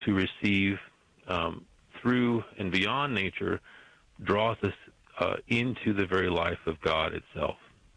to receive through and beyond nature draws us into the very life of God itself.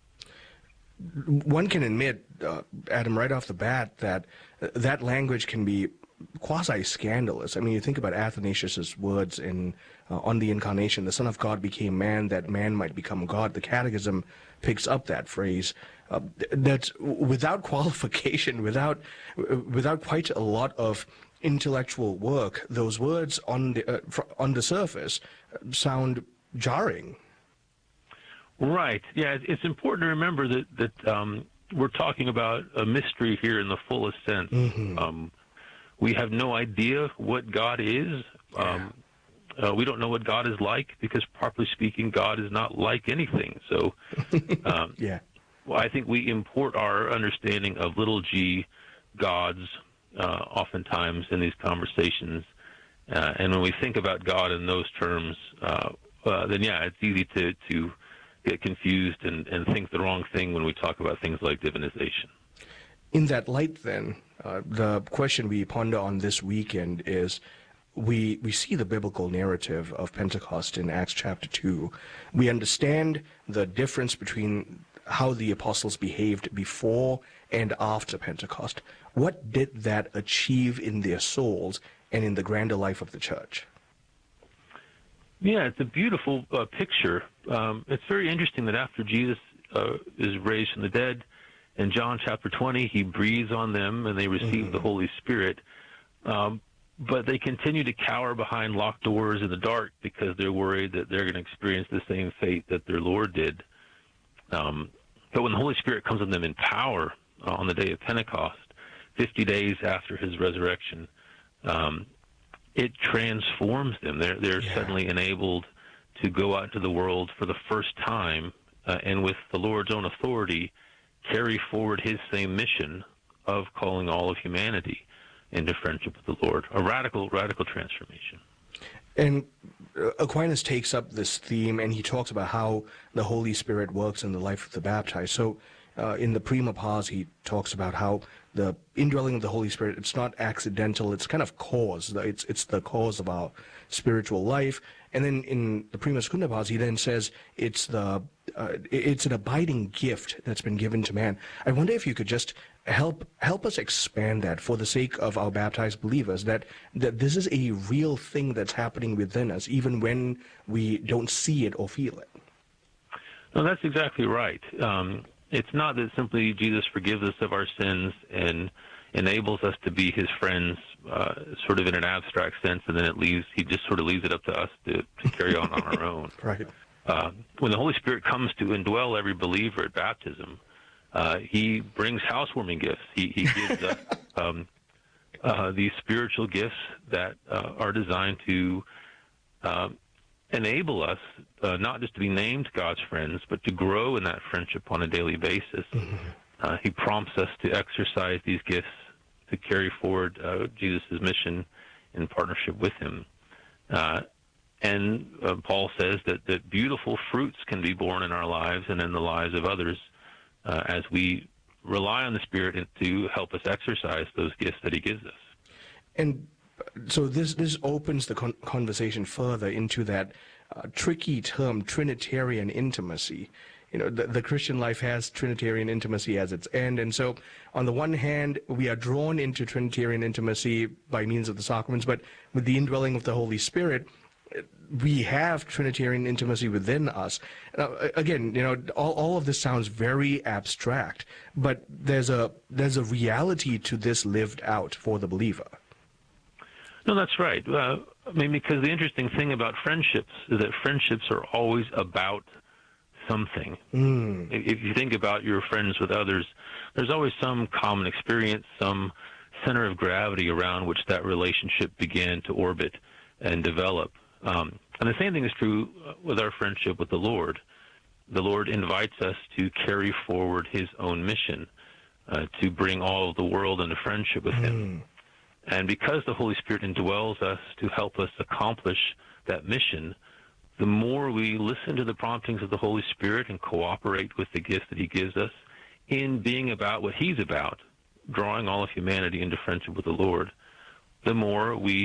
One can admit, Adam, right off the bat, that that language can be quasi-scandalous. I mean, you think about Athanasius's words on the Incarnation, the Son of God became man that man might become God. The Catechism picks up that phrase. That's without qualification, without quite a lot of intellectual work. Those words on the surface sound jarring. Right. Yeah, it's important to remember that we're talking about a mystery here in the fullest sense. Mm-hmm. We have no idea what God is. We don't know what God is like because, properly speaking, God is not like anything. So, well, I think we import our understanding of little g gods oftentimes in these conversations. And when we think about God in those terms, then, it's easy to get confused and think the wrong thing when we talk about things like divinization. In that light, then, the question we ponder on this weekend is, we see the biblical narrative of Pentecost in Acts chapter 2. We understand the difference between how the apostles behaved before and after Pentecost. What did that achieve in their souls and in the grander life of the church? Yeah, it's a beautiful picture. It's very interesting that after Jesus is raised from the dead, in John chapter 20, he breathes on them and they receive the Holy Spirit. But they continue to cower behind locked doors in the dark because they're worried that they're going to experience the same fate that their Lord did. But when the Holy Spirit comes on them in power on the day of Pentecost, 50 days after his resurrection, it transforms them. They're suddenly enabled to go out into the world for the first time and with the Lord's own authority carry forward his same mission of calling all of humanity into friendship with the Lord. A radical transformation. And Aquinas takes up this theme, and he talks about how the Holy Spirit works in the life of the baptized. So in the Prima Pars, he talks about how the indwelling of the Holy Spirit, it's not accidental, it's kind of cause. It's the cause of our spiritual life. And then in the Prima Secunda Pars, he then says it's an abiding gift that's been given to man. I wonder if you could just help us expand that for the sake of our baptized believers, that this is a real thing that's happening within us, even when we don't see it or feel it. No, that's exactly right. It's not that simply Jesus forgives us of our sins and enables us to be his friends, sort of in an abstract sense, and then he just sort of leaves it up to us to carry on our own. Right. When the Holy Spirit comes to indwell every believer at baptism, he brings housewarming gifts. He gives us these spiritual gifts that are designed to enable us not just to be named God's friends, but to grow in that friendship on a daily basis. Mm-hmm. He prompts us to exercise these gifts to carry forward Jesus' mission in partnership with him. And Paul says that beautiful fruits can be born in our lives and in the lives of others as we rely on the Spirit to help us exercise those gifts that he gives us. And so this opens the conversation further into that tricky term, Trinitarian intimacy. You know, the Christian life has Trinitarian intimacy as its end. And so on the one hand, we are drawn into Trinitarian intimacy by means of the sacraments, but with the indwelling of the Holy Spirit, we have Trinitarian intimacy within us. Now, again, you know, all of this sounds very abstract, but there's a reality to this lived out for the believer. No, that's right. I mean, because the interesting thing about friendships is that friendships are always about something. If you think about your friends with others, there's always some common experience, some center of gravity around which that relationship began to orbit and develop. And the same thing is true with our friendship with the Lord. The Lord invites us to carry forward his own mission, to bring all of the world into friendship with him. And because the Holy Spirit indwells us to help us accomplish that mission, the more we listen to the promptings of the Holy Spirit and cooperate with the gifts that he gives us in being about what he's about, drawing all of humanity into friendship with the Lord, the more we